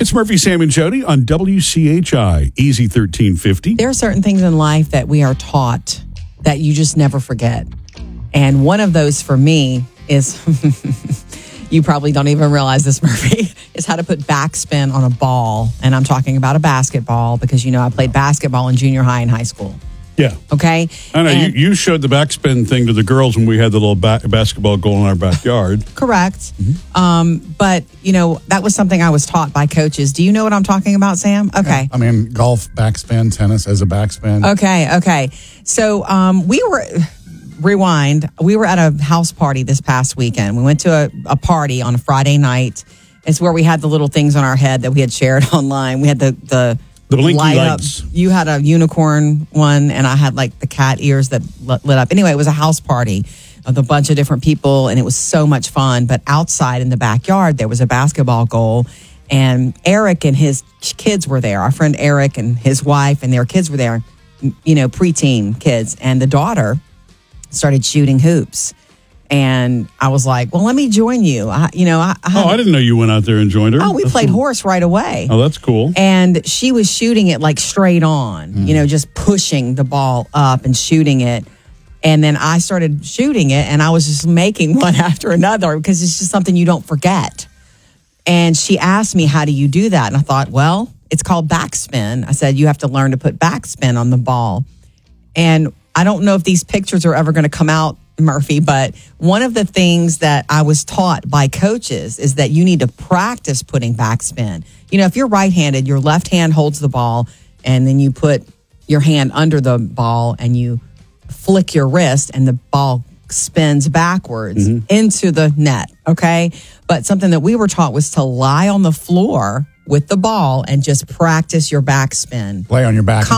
It's Murphy, Sam, and Jody on WCHI, Easy 1350. There are certain things in life that we are taught that you just never forget. And one of those for me is, you probably don't even realize this, Murphy, is how to put backspin on a ball. And I'm talking about a basketball because, you know, I played basketball in junior high and high school. Yeah. Okay? I know. You showed the backspin thing to the girls when we had the little basketball goal in our backyard. Correct. But, you know, that was something I was taught by coaches. Do you know what I'm talking about, Sam? Okay. Yeah, I mean, golf, backspin, tennis as a backspin. Okay. So we were at a house party this past weekend. We went to a party on a Friday night. It's where we had the little things on our head that we had shared online. We had the blinky light lights. up. You had a unicorn one, and I had like the cat ears that lit up. Anyway, it was a house party with a bunch of different people, and it was so much fun. But outside in the backyard, there was a basketball goal, and Eric and his kids were there. Our friend Eric and his wife and their kids were there, you know, preteen kids. And the daughter started shooting hoops. And I was like, well, let me join you. I didn't know you went out there and joined her. Oh, we played horse right away. Oh, that's cool. And she was shooting it like straight on, you know, just pushing the ball up and shooting it. And then I started shooting it, and I was just making one after another because it's just something you don't forget. And she asked me, how do you do that? And I thought, well, it's called backspin. I said, you have to learn to put backspin on the ball. And I don't know if these pictures are ever going to come out, Murphy, but one of the things that I was taught by coaches is that you need to practice putting backspin. You know, if you're right-handed, your left hand holds the ball, and then you put your hand under the ball and you flick your wrist, and the ball spins backwards into the net, okay? But something that we were taught was to lie on the floor with the ball and just practice your backspin. Lay on your back.